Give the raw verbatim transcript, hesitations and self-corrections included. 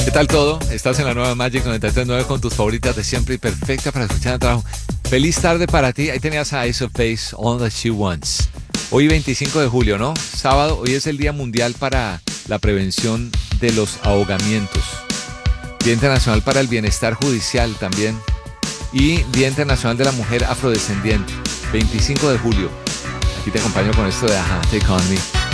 ¿Qué tal todo? Estás en la nueva Magic noventa y tres punto nueve con tus favoritas de siempre y perfecta para escuchar en el trabajo. Feliz tarde para ti. Ahí tenías a Ace of Base, All That She Wants. Hoy veinticinco de julio, ¿no? Sábado, hoy es el Día Mundial para la Prevención de los Ahogamientos. Día Internacional para el Bienestar Judicial también. Y Día Internacional de la Mujer Afrodescendiente. veinticinco de julio. Aquí te acompaño con esto de Ajá, Take On Me.